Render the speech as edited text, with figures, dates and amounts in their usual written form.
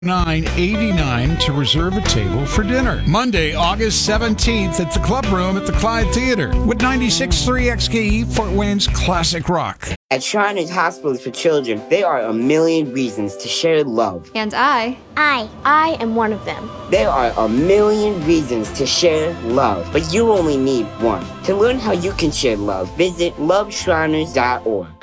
$9.89 to reserve a table for dinner. Monday, August 17th at the Club Room at the Clyde Theater with 96.3 XKE Fort Wayne's Classic Rock. At Shriners Hospitals for Children, there are a million reasons to share love. And I am one of them. There are a million reasons to share love, but you only need one. To learn how you can share love, visit loveshriners.org.